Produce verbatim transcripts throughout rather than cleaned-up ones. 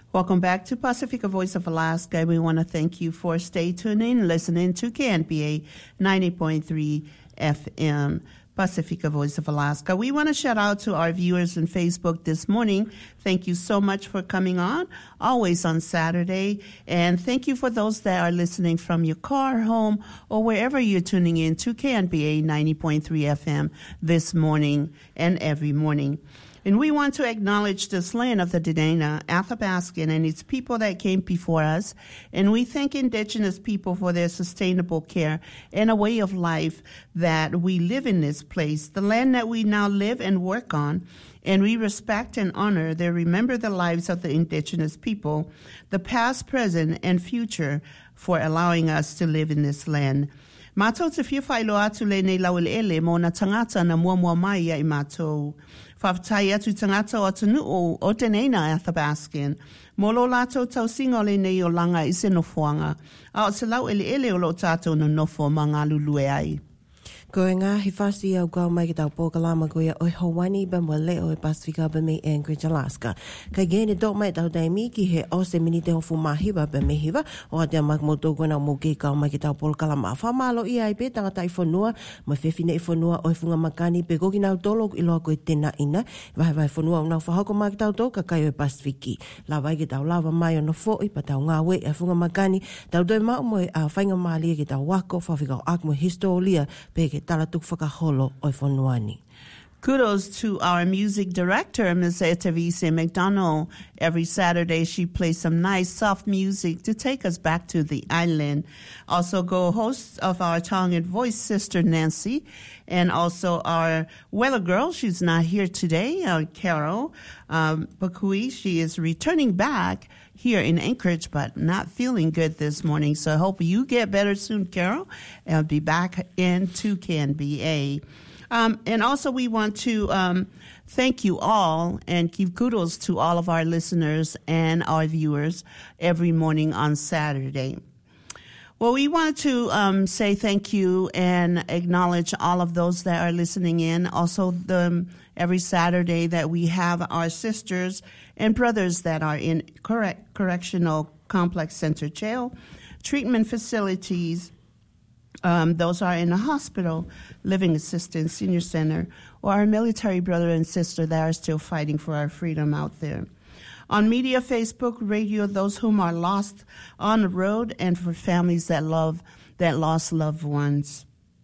Welcome back to Pacifica Voice of Alaska. We want to thank you for stay tuning, listening to K N P A ninety point three F M, Pacifica Voice of Alaska. We want to shout out to our viewers on Facebook this morning. Thank you so much for coming on, always on Saturday. And thank you for those that are listening from your car, home, or wherever you're tuning in to K N P A ninety point three F M this morning and every morning. And we want to acknowledge this land of the Dena'ina, Athabascan, and its people that came before us. And we thank Indigenous people for their sustainable care and a way of life that we live in this place, the land that we now live and work on. And we respect and honor their remember the lives of the Indigenous people, the past, present, and future, for allowing us to live in this land. Mātou te whiwhai loa atu le nei lau ele ele mō na tangata na mua mua mai ai mātou. Whawhatai atu tangata o atu o o te neina Athabascan. Mō lo lātou tau singa le nei o langa i se nofoanga. A o te lau ele ele o lo tātou na nofo ma ngā lulue ai. Ko e ngā he whasi au kau mai ki tau pōkalama koia o Hawaii ba mo le o Pacifica ba me Anchorage, Alaska. Kai gene dok mai tau dai mi ki he o se mini te hofu mahiwa ba me hiwa o atea mak mo tōku na mo ke kau mai ki tau pōkalama. Whamalo i ai pe tangata i whanua, mai whewhine i whanua o i funga makani pe koki nau tolo i loa koe tēnā ina. Vai vai whanua o nau whahoko mai ki tau tō ka kai o Pasifiki. La vai ki tau lava mai o no fo i pa tau ngā we a funga makani. Tau doi mau mo a whainga malia ki tau wako whawhika o akmo histolia pe ke Kudos to our music director, Miz Etavise McDonald. Every Saturday, she plays some nice, soft music to take us back to the island. Also, co-host of our Tongue and Voice, Sister Nancy, and also our weather girl. She's not here today, uh, Carol um, Bakui. She is returning back here in Anchorage, but not feeling good this morning. So I hope you get better soon, Carol, and be back into K N B A. Um, and also we want to um, thank you all and give kudos to all of our listeners and our viewers every morning on Saturday. Well, we want to um, say thank you and acknowledge all of those that are listening in. Also, the every Saturday that we have our sisters and brothers that are in correct, correctional complex center jail, treatment facilities, um, those are in a hospital, living assistance, senior center, or our military brother and sister that are still fighting for our freedom out there. On media, Facebook, radio, those whom are lost on the road, and for families that love, that lost loved ones.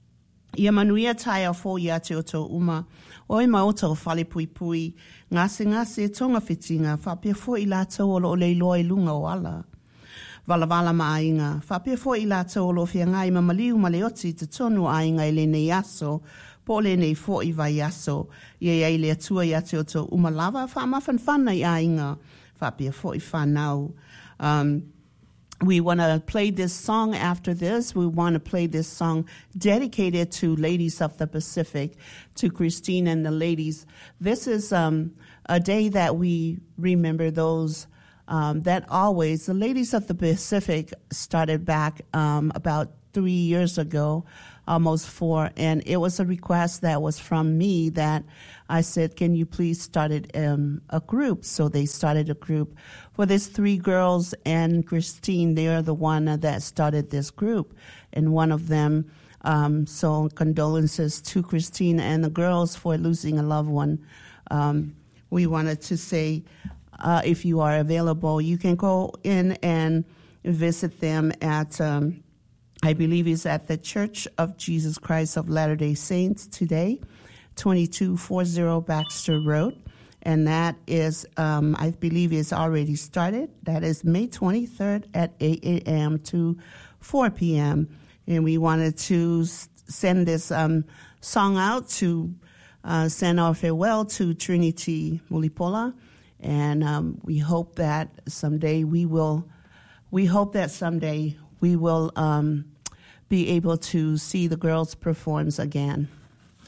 Ia manuia tai au fō ia te o tō uma, o i maoto whale pui pui, ngase ngase tonga whitinga, whapia fō i lātou o lo leiloa i lunga o ala. Vala vala ma ainga, whapia fō i lātou o lo fia ngai ma maliu ma leoti te tonu ainga i le nei aso, po le nei fō i vai aso, ia ia i le atua ia te o tō uma lava, wha mawhan whana i ainga, whapia fō i whanau. Um, We want to play this song after this. We want to play this song dedicated to Ladies of the Pacific, to Christine and the ladies. This is um, a day that we remember those um, that always, the Ladies of the Pacific started back um, about three years ago, almost four, and it was a request that was from me that I said, can you please start it, um, a group? So they started a group for these three girls, and Christine, they are the one that started this group, and one of them, um, so condolences to Christine and the girls for losing a loved one. Um, we wanted to say, uh, if you are available, you can go in and visit them at, um, I believe it's at the Church of Jesus Christ of Latter-day Saints today, twenty-two forty Baxter Road. And that is, um, I believe is already started. That is May twenty-third at eight a.m. to four p.m. And we wanted to send this um, song out to uh, send our farewell to Trinity Mulipola. And um, we hope that someday we will, we hope that someday we will um, be able to see the girls perform again.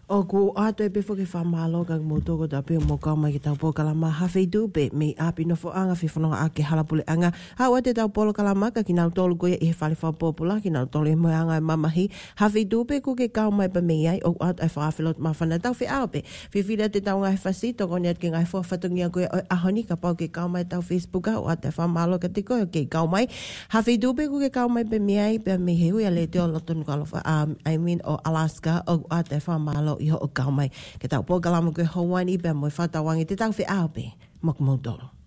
O ku ato e pefo ke whamalo ka moto ko ta peo mo kau mai ki tau po kalama hawhi dupe me api no fo anga whiwhanonga a ke halapule anga. Hawa te tau polo kalama ka ki nau tolu koe i he whali whapopula ki nau tolu e moe anga e mamahi. Hawhi dupe ku ke kau mai pa me ai o ato e whaafilot mawhana tau whi aope. Whiwhira te tau ngai whasi toko ni at ke ngai whafatungia koe o ahoni ka pau ke kau mai tau Facebook o ato e whamalo ka te koe o ke kau mai. Hawhi dupe ku ke kau mai pa me ai pa me he hui a le te o lotonu kalofa I mean o Alaska o ato e whamalo i ho o kau mai. Ke tau po kalama koe Hawaii pe mo whatawangi te tau whi aope. Mokumautoro.